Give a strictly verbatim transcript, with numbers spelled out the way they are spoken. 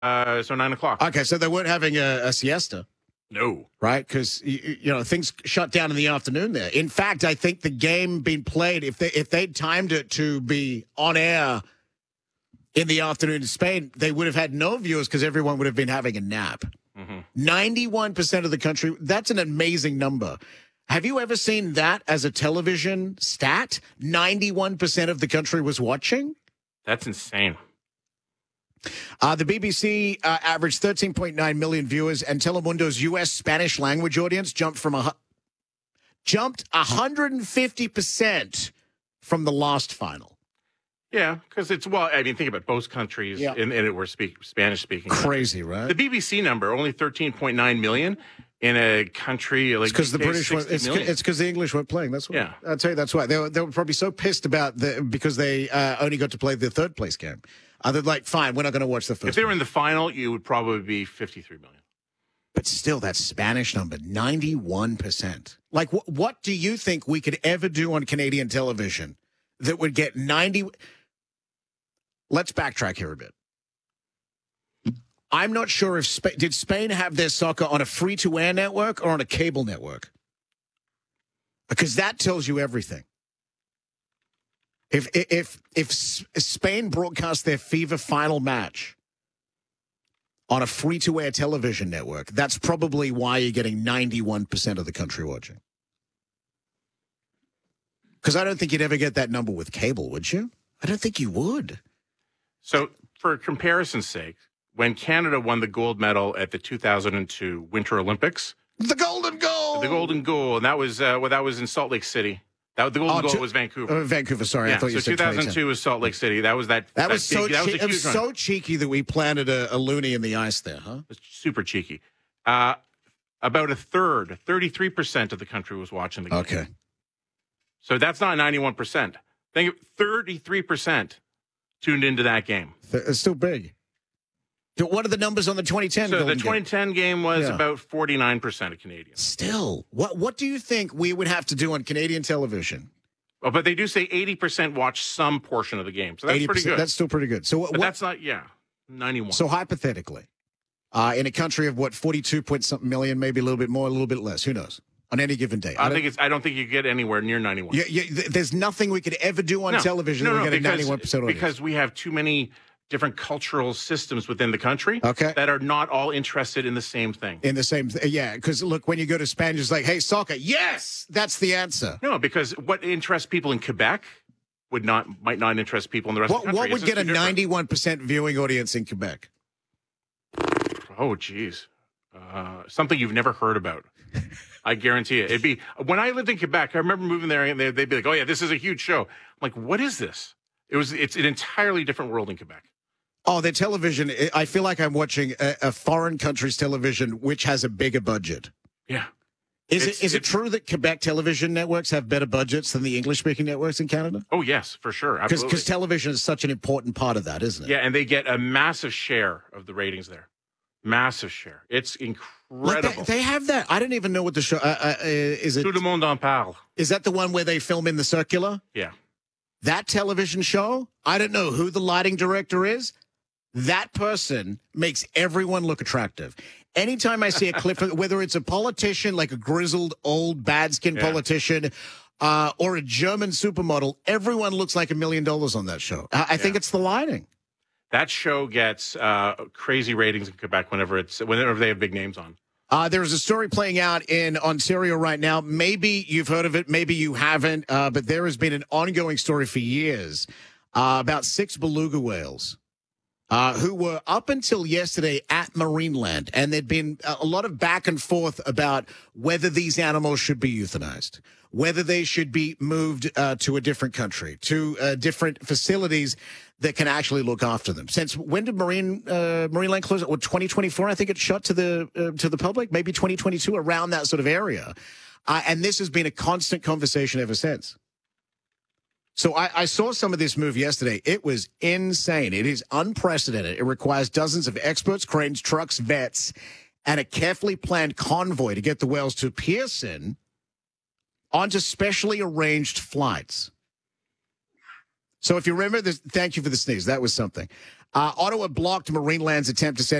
Uh, so nine o'clock. Okay, so they weren't having a, a siesta. No. Right? Because, you, you know, things shut down in the afternoon there. In fact, I think the game being played, if they if they'd timed it to be on air in the afternoon in Spain, they would have had no viewers because everyone would have been having a nap. Mm-hmm. ninety-one percent of the country, that's an amazing number. Have you ever seen that as a television stat? ninety-one percent of the country was watching? That's insane. Uh, the B B C uh, averaged thirteen point nine million viewers, and Telemundo's U S Spanish language audience jumped from a jumped one hundred fifty percent from the last final. Yeah, because it's, well, I mean, think about both countries yeah. in, in it were speak, Spanish-speaking. Crazy, countries. right? The B B C number, only thirteen point nine million in a country like because the British were, it's because the English weren't playing. That's why. Yeah. I'll tell you, that's why. They were, they were probably so pissed about the because they uh, only got to play the third place game. Uh, they're like, fine, we're not going to watch the first. If they were one. in the final, you would probably be fifty-three million. But still, that Spanish number, ninety-one percent. Like, wh- what do you think we could ever do on Canadian television that would get ninety? Let's backtrack here a bit. I'm not sure if Spain, did Spain have their soccer on a free-to-air network or on a cable network? Because that tells you everything. If if if Spain broadcast their FIFA final match on a free-to-air television network, that's probably why you're getting ninety-one percent of the country watching. Because I don't think you'd ever get that number with cable, would you? I don't think you would. So, for comparison's sake, when Canada won the gold medal at the two thousand two Winter Olympics, the golden goal, the golden goal, and that was uh, well, that was in Salt Lake City. That the golden oh, goal to, was Vancouver. Uh, Vancouver, sorry, yeah, I thought so you said two thousand two was Salt Lake City. That was that. That, that was so. Big, that was, che- it was run. so cheeky that we planted a, a loony in the ice there, huh? It was super cheeky. Uh, about a third, thirty-three percent of the country was watching the game. Okay. So that's not ninety-one percent. Think thirty-three percent tuned into that game. It's still big. What are the numbers on the twenty ten? So the twenty ten game, game was yeah. about forty-nine percent of Canadians. Still, what what do you think we would have to do on Canadian television? Oh, but they do say eighty percent watch some portion of the game. So that's eighty percent, pretty good. That's still pretty good. So what, but that's not, yeah, ninety-one. So hypothetically, uh, in a country of what, forty-two point something million, maybe a little bit more, a little bit less, who knows? On any given day. I, I think it's. I don't think you get anywhere near ninety-one. Yeah, yeah, there's nothing we could ever do on no, television no, that no, we get a because, ninety-one percent audience. Because we have too many different cultural systems within the country okay. that are not all interested in the same thing. In the same thing, yeah. Because look, when you go to Spain, it's like, hey, soccer, yes, that's the answer. No, because what interests people in Quebec would not might not interest people in the rest what, of the country. What would it's get a ninety-one percent viewing audience in Quebec? Oh, geez. Uh, something you've never heard about. I guarantee it. It'd be when I lived in Quebec. I remember moving there, and they'd be like, "Oh yeah, this is a huge show." I'm like, "What is this?" It was. It's an entirely different world in Quebec. Oh, their television. I feel like I'm watching a, a foreign country's television, which has a bigger budget. Yeah. Is it's, it is it true that Quebec television networks have better budgets than the English-speaking networks in Canada? Oh yes, for sure. Because television is such an important part of that, isn't it? Yeah, and they get a massive share of the ratings there. Massive share. It's incredible. Like they, they have that. I don't even know what the show uh, uh, is. It Tout le monde en parle. Is that the one where they film in the circular? Yeah. That television show. I don't know who the lighting director is. That person makes everyone look attractive. Anytime I see a clip, whether it's a politician, like a grizzled, old, bad-skinned yeah. politician, uh, or a German supermodel, everyone looks like a million dollars on that show. I, I yeah. think it's the lighting. That show gets uh, crazy ratings in Quebec whenever it's whenever they have big names on. Uh, there's a story playing out in Ontario right now. Maybe you've heard of it, maybe you haven't, uh, but there has been an ongoing story for years uh, about six beluga whales. Uh, who were up until yesterday at Marineland, and there'd been a lot of back and forth about whether these animals should be euthanized, whether they should be moved uh, to a different country, to uh, different facilities that can actually look after them. Since when did Marine uh, Marineland close? What, twenty twenty-four? I think it shut to the uh, to the public. Maybe twenty twenty-two, around that sort of area. Uh, and this has been a constant conversation ever since. So I, I saw some of this move yesterday. It was insane. It is unprecedented. It requires dozens of experts, cranes, trucks, vets, and a carefully planned convoy to get the whales to Pearson onto specially arranged flights. So if you remember this, thank you for the sneeze. That was something. Uh, Ottawa blocked Marineland's attempt to send